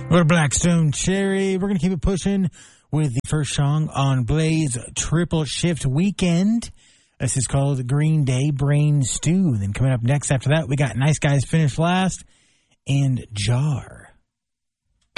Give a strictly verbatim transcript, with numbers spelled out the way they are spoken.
We're Blackstone Cherry. We're going to keep it pushing with the first song on Blaze Triple Shift Weekend. This is called Green Day Brain Stew. Then coming up next after that, we got Nice Guys Finish Last and Jar.